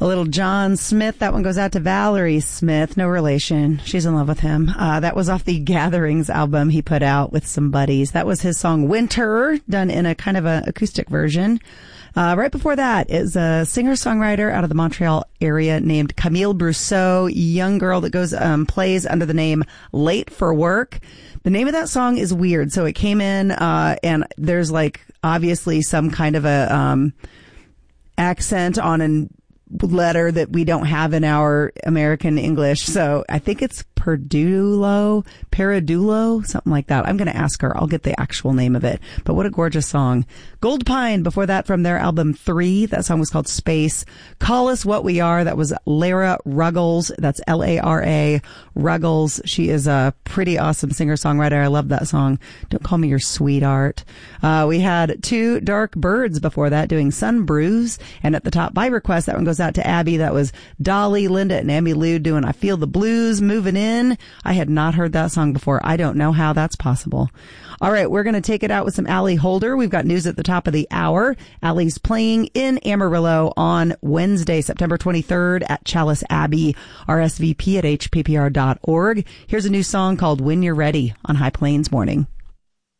A little John Smith. That one goes out to Valerie Smith. No relation. She's in love with him. That was off the Gatherings album he put out with some buddies. That was his song Winter, done in a kind of a acoustic version. Right before that is a singer-songwriter out of the Montreal area named Camille Brousseau, young girl that goes, plays under the name Late for Work. The name of that song is weird. So it came in, and there's like obviously some kind of a, accent on a letter that we don't have in our American English. So I think it's Paradulo, something like that. I'm going to ask her. I'll get the actual name of it. But what a gorgeous song. Gold Pine, before that, from their album 3. That song was called Space. Call Us What We Are. That was Lara Ruggles. That's Lara Ruggles. She is a pretty awesome singer-songwriter. I love that song. Don't Call Me Your Sweetheart. We had Two Dark Birds before that doing Sun Brews. And at the top, by request, that one goes out to Abby. That was Dolly, Linda, and Amy Lou doing I Feel the Blues, Moving In. I had not heard that song before. I don't know how that's possible. All right, we're going to take it out with some Allie Holder. We've got news at the top of the hour. Allie's playing in Amarillo on Wednesday, September 23rd at Chalice Abbey. RSVP at hppr.org. Here's a new song called When You're Ready on High Plains Morning.